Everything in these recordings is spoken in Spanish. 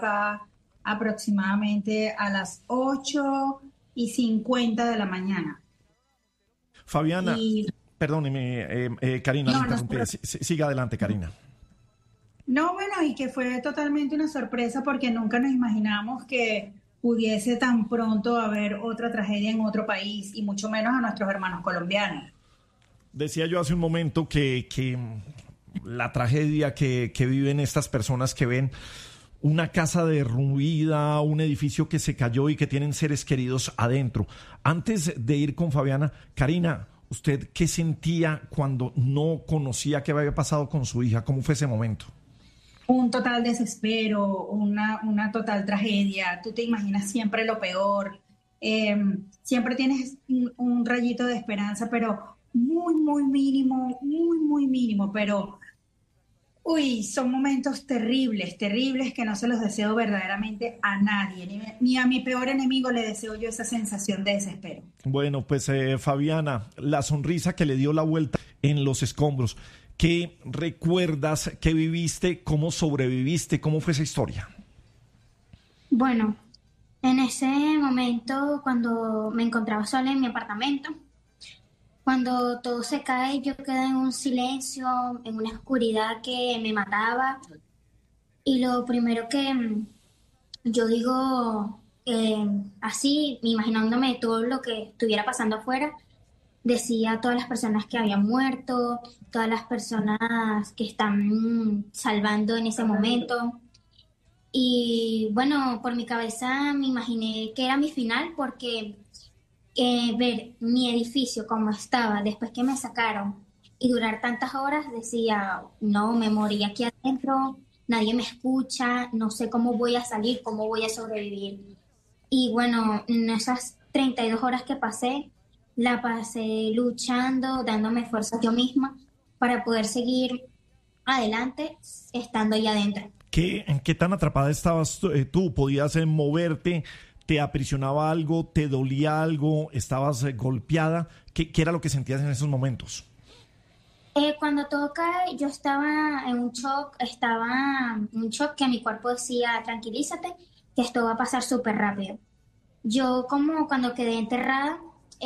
acá aproximadamente a las 8:50 de la mañana. Fabiana, perdóneme, Karina, No, le interrumpí. no, Siga adelante, Karina. no, bueno, y que fue totalmente una sorpresa porque nunca nos imaginamos que pudiese tan pronto haber otra tragedia en otro país y mucho menos a nuestros hermanos colombianos. Decía yo hace un momento que la tragedia que viven estas personas que ven una casa derruida, un edificio que se cayó y que tienen seres queridos adentro. Antes de ir con Fabiana, Karina, ¿usted qué sentía cuando no conocía qué había pasado con su hija? ¿Cómo fue ese momento? Un total desespero, una total tragedia. Tú te imaginas siempre lo peor. Siempre tienes un rayito de esperanza, pero muy, muy mínimo. Pero, uy, son momentos terribles, terribles que no se los deseo verdaderamente a nadie. Ni a mi peor enemigo le deseo yo esa sensación de desespero. Bueno, pues Fabiana, la sonrisa que le dio la vuelta en los escombros. ¿Qué recuerdas? ¿Qué viviste? ¿Cómo sobreviviste? ¿Cómo fue esa historia? Bueno, en ese momento, cuando me encontraba sola en mi apartamento, cuando todo se cae, yo quedé en un silencio, en una oscuridad que me mataba. Y lo primero que yo digo, así, imaginándome todo lo que estuviera pasando afuera, decía a todas las personas que habían muerto, todas las personas que están salvando en ese momento. Y bueno, por mi cabeza me imaginé que era mi final porque ver mi edificio como estaba después que me sacaron y durar tantas horas, decía, no, me morí aquí adentro, nadie me escucha, no sé cómo voy a salir, cómo voy a sobrevivir. Y bueno, en esas 32 horas que pasé, la pasé luchando, dándome fuerza yo misma para poder seguir adelante estando ahí adentro. ¿En qué tan atrapada estabas tú? ¿Podías moverte? ¿Te aprisionaba algo? ¿Te dolía algo? ¿Estabas golpeada? ¿Qué era lo que sentías en esos momentos? Cuando todo cae, yo estaba en un shock que mi cuerpo decía, tranquilízate, que esto va a pasar súper rápido. Yo como cuando quedé enterrada,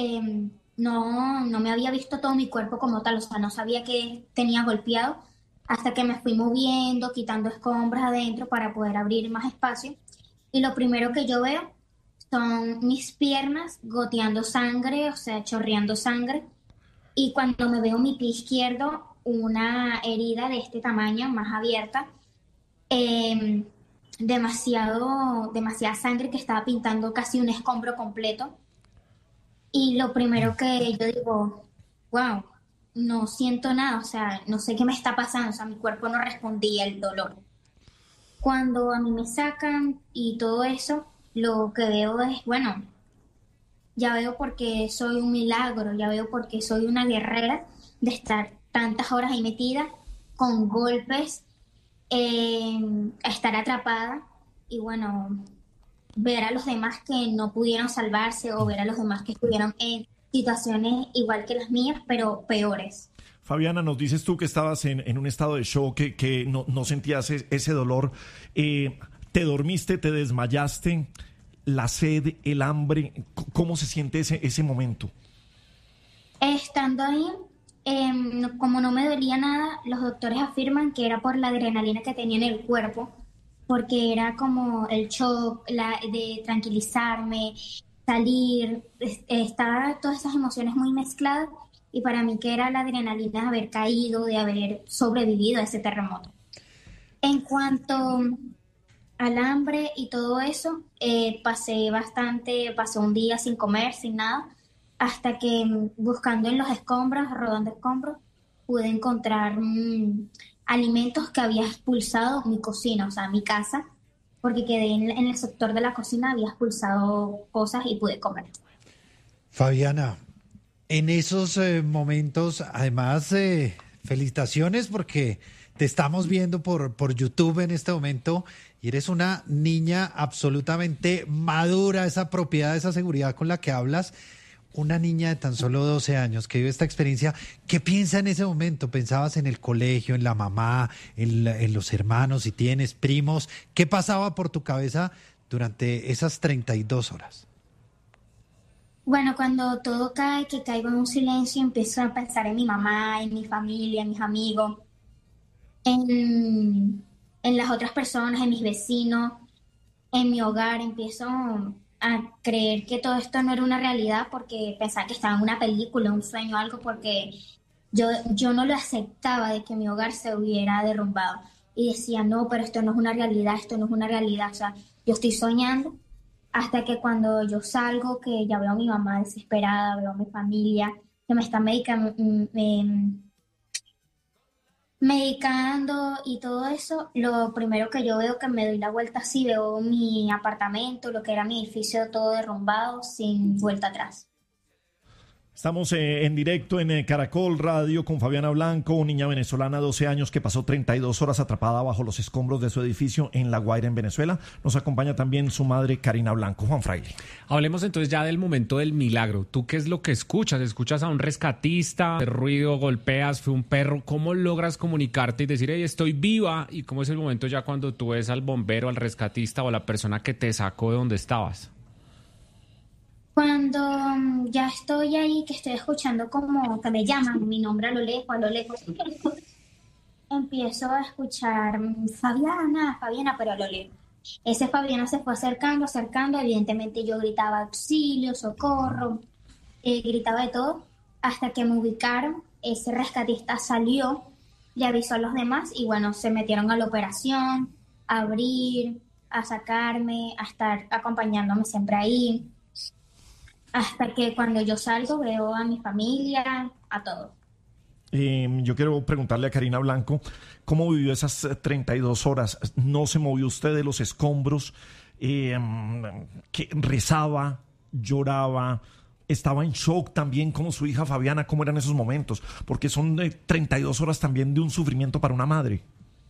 no me había visto todo mi cuerpo como tal, o sea, no sabía que tenía golpeado hasta que me fui moviendo, quitando escombros adentro para poder abrir más espacio. Y lo primero que yo veo son mis piernas goteando sangre, o sea, chorreando sangre. Y cuando me veo mi pie izquierdo, una herida de este tamaño, más abierta, demasiada sangre que estaba pintando casi un escombro completo. Y lo primero que yo digo, wow, no siento nada, o sea, no sé qué me está pasando, o sea, mi cuerpo no respondía al dolor. Cuando a mí me sacan y todo eso, lo que veo es, bueno, ya veo por qué soy un milagro, ya veo por qué soy una guerrera de estar tantas horas ahí metida, con golpes, a estar atrapada y bueno, ver a los demás que no pudieron salvarse o ver a los demás que estuvieron en situaciones igual que las mías, pero peores. Fabiana, nos dices tú que estabas en un estado de shock, que no sentías ese dolor. ¿Te dormiste, te desmayaste? ¿La sed, el hambre? ¿Cómo se siente ese momento? Estando ahí, como no me dolía nada, los doctores afirman que era por la adrenalina que tenía en el cuerpo, porque era como el shock de tranquilizarme, salir, estaba todas esas emociones muy mezcladas y para mí que era la adrenalina de haber caído, de haber sobrevivido a ese terremoto. En cuanto al hambre y todo eso, pasé un día sin comer, sin nada, hasta que buscando en los escombros, rodando escombros, pude encontrar alimentos que había expulsado mi cocina, o sea, mi casa, porque quedé en el sector de la cocina, había expulsado cosas y pude comer. Fabiana, en esos momentos, además, felicitaciones porque te estamos viendo por YouTube en este momento y eres una niña absolutamente madura, esa propiedad, esa seguridad con la que hablas. una niña de tan solo 12 años que vive esta experiencia, ¿qué piensa en ese momento? ¿Pensabas en el colegio, en la mamá, en los hermanos, si tienes primos? ¿Qué pasaba por tu cabeza durante esas 32 horas? Bueno, cuando todo cae, que caigo en un silencio, empiezo a pensar en mi mamá, en mi familia, en mis amigos, en las otras personas, en mis vecinos, en mi hogar. Empiezo a creer que todo esto no era una realidad porque pensaba que estaba en una película, un sueño, algo, porque yo no lo aceptaba de que mi hogar se hubiera derrumbado. Y decía, no, pero esto no es una realidad, esto no es una realidad. O sea, yo estoy soñando hasta que cuando yo salgo, que ya veo a mi mamá desesperada, veo a mi familia que me está medicando y todo eso, lo primero que yo veo que me doy la vuelta así, veo mi apartamento, lo que era mi edificio todo derrumbado, sin vuelta atrás. Estamos en directo en Caracol Radio con Fabiana Blanco, niña venezolana de 12 años que pasó 32 horas atrapada bajo los escombros de su edificio en La Guaira, en Venezuela. Nos acompaña también su madre, Karina Blanco. Juan Fraile. Hablemos entonces ya del momento del milagro. ¿Tú qué es lo que escuchas? ¿Escuchas a un rescatista? ¿El ruido? ¿Golpeas? ¿Fue un perro? ¿Cómo logras comunicarte y decir, hey, estoy viva? ¿Y cómo es el momento ya cuando tú ves al bombero, al rescatista o a la persona que te sacó de donde estabas? Cuando ya estoy ahí, que estoy escuchando como que me llaman mi nombre a lo lejos, empiezo a escuchar Fabiana, Fabiana, pero a lo lejos. Ese Fabiana se fue acercando, evidentemente yo gritaba auxilio, socorro, gritaba de todo, hasta que me ubicaron, ese rescatista salió, le avisó a los demás y bueno, se metieron a la operación, a abrir, a sacarme, a estar acompañándome siempre ahí. Hasta que cuando yo salgo veo a mi familia, a todos. Yo quiero preguntarle a Karina Blanco, ¿cómo vivió esas 32 horas? ¿No se movió usted de los escombros? ¿Que rezaba, lloraba, estaba en shock también como su hija Fabiana? ¿Cómo eran esos momentos? Porque son 32 horas también de un sufrimiento para una madre.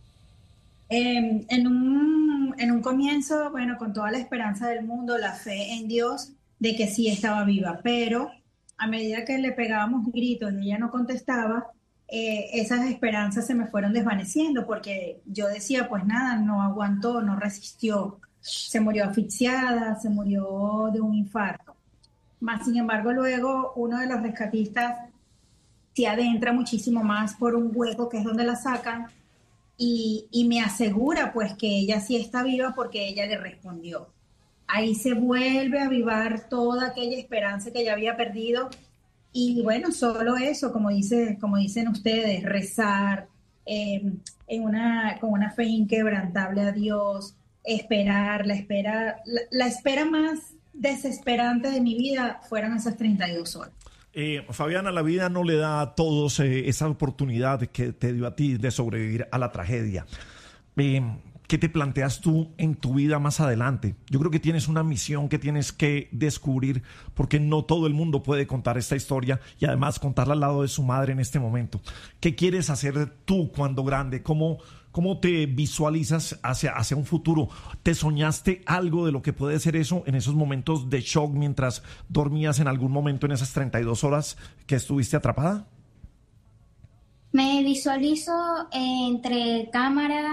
En un comienzo, bueno, con toda la esperanza del mundo, la fe en Dios, de que sí estaba viva, pero a medida que le pegábamos gritos y ella no contestaba, esas esperanzas se me fueron desvaneciendo porque yo decía, pues nada, no aguantó, no resistió, se murió asfixiada, se murió de un infarto. Más sin embargo, luego uno de los rescatistas se adentra muchísimo más por un hueco que es donde la sacan y me asegura pues que ella sí está viva porque ella le respondió. Ahí se vuelve a avivar toda aquella esperanza que ya había perdido. Y bueno, solo eso, como dicen ustedes, rezar con una fe inquebrantable a Dios, esperar, la espera más desesperante de mi vida fueron esas 32 horas. Fabiana, la vida no le da a todos esa oportunidad que te dio a ti de sobrevivir a la tragedia. ¿Qué te planteas tú en tu vida más adelante? Yo creo que tienes una misión que tienes que descubrir porque no todo el mundo puede contar esta historia y además contarla al lado de su madre en este momento. ¿Qué quieres hacer tú cuando grande? ¿Cómo te visualizas hacia un futuro? ¿Te soñaste algo de lo que puede ser eso en esos momentos de shock mientras dormías en algún momento en esas 32 horas que estuviste atrapada? Me visualizo entre cámara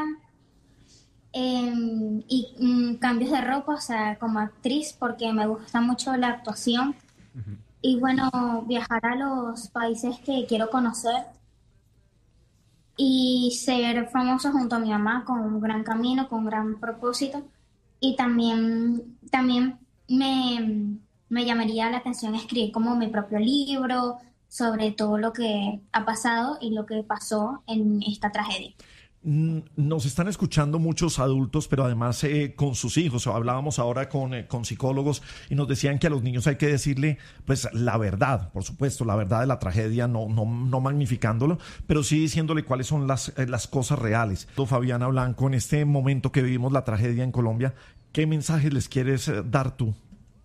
y cambios de ropa, o sea, como actriz, porque me gusta mucho la actuación. Uh-huh. Y bueno, viajar a los países que quiero conocer y ser famosa junto a mi mamá con un gran camino, con un gran propósito. Y también me llamaría la atención escribir como mi propio libro sobre todo lo que ha pasado y lo que pasó en esta tragedia. Nos están escuchando muchos adultos, pero además con sus hijos. Hablábamos ahora con psicólogos y nos decían que a los niños hay que decirle pues la verdad, por supuesto, la verdad de la tragedia, no magnificándolo, pero sí diciéndole cuáles son las cosas reales. Fabiana Blanco, en este momento que vivimos la tragedia en Colombia, ¿qué mensajes les quieres dar tú?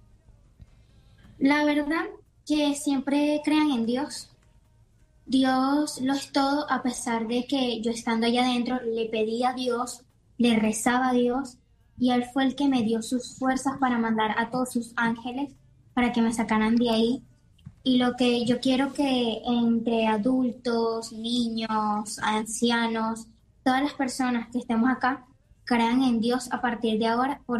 La verdad que siempre crean en Dios. Dios lo es todo, a pesar de que yo estando allá adentro le pedí a Dios, le rezaba a Dios, y Él fue el que me dio sus fuerzas para mandar a todos sus ángeles para que me sacaran de ahí. Y lo que yo quiero que entre adultos, niños, ancianos, todas las personas que estemos acá, crean en Dios a partir de ahora,